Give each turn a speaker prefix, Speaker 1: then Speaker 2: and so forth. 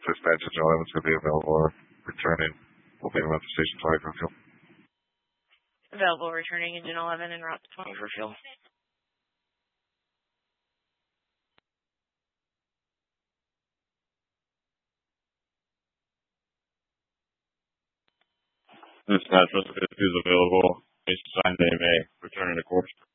Speaker 1: Dispatch Engine 11 is going to be available or returning. We'll be around the station 20 for fuel.
Speaker 2: Available returning Engine 11 and route to 20 for fuel.
Speaker 3: Dispatch West 52 is available. Station sign name A. Returning to course.